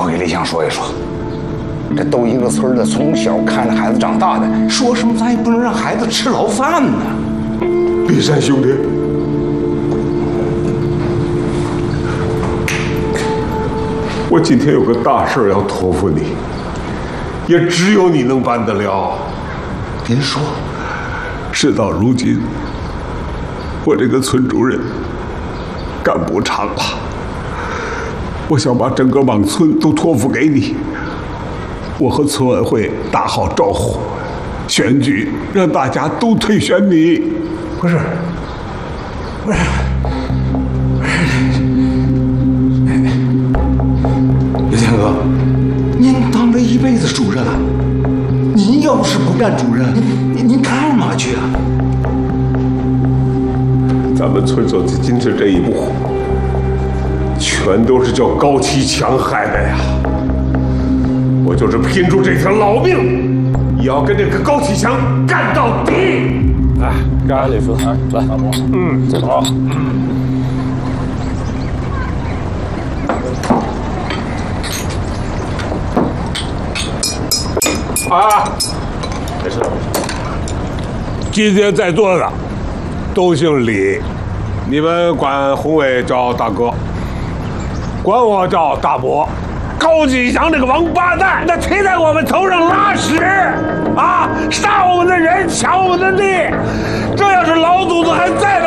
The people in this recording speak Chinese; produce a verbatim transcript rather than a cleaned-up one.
我给李强说一说，这都一个村的，从小看着孩子长大的，说什么咱也不能让孩子吃牢饭呢。 李山兄弟，我今天有个大事要托付你，也只有你能办得了。 您说， 事到如今，我这个村主任干不长了，我想把整个莽村都托付给你。我和村委会打好招呼，选举让大家都推选你。 不是，不是，刘天哥，您当了一辈子主任了，您要是不干主任，您您干嘛去啊？ 咱们村走到今天这一步，全都是叫高启强害的呀！我就是拼出这条老命，也要跟这个高启强干到底！ 哎，干李书记，来，嗯，走。啊，没事。今天在座的都姓李，你们管宏伟叫大哥，管我叫大伯。高启强这个王八蛋，他推在我们头上拉屎啊，杀我们的人，抢我们的地。这要是老祖宗还在